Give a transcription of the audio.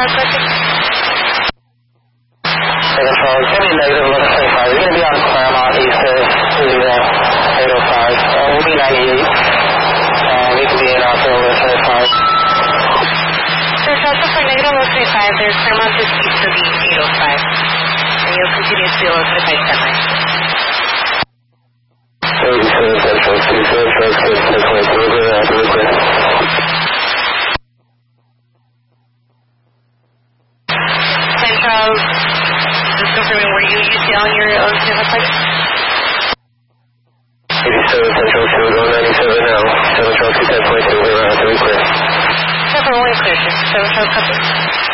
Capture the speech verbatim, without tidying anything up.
Charles, question. seven Charles, it's going to be negative eleven twenty-five. We're going to be on Claremont East to eight oh five. Uh, we'll be ninety-eight. Uh, we can be in after eleven twenty-five. seven Charles, so for negative eleven twenty-five, there's Claremont to east to the eight oh five. And you'll continue to be eleven twenty-five standby. thirty-seven Central, two seven Charles, ten twenty-two, we're going to clear. ten Charles, just confirming, were you U C L on your eleven twenty-five flight? eighty-seven Central, two, we're going ninety-seven now. seven Charles, ten twenty-two, we're going to clear. seven one clear, seven Charles, copy.